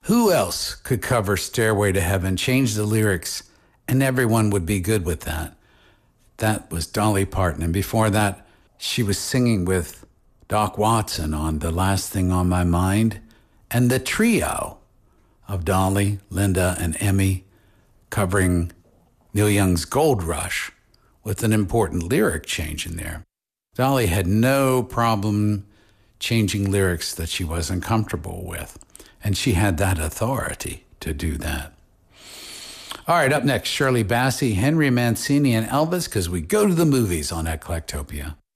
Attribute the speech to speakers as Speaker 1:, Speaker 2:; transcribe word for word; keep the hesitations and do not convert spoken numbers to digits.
Speaker 1: Who else could cover Stairway to Heaven, change the lyrics, and everyone would be good with that? That was Dolly Parton. And before that, she was singing with Doc Watson on The Last Thing on My Mind. And the trio of Dolly, Linda, and Emmy covering Neil Young's Gold Rush with an important lyric change in there. Dolly had no problem changing lyrics that she wasn't comfortable with. And she had that authority to do that. All right, up next, Shirley Bassey, Henry Mancini, and Elvis, because we go to the movies on Eclectopia.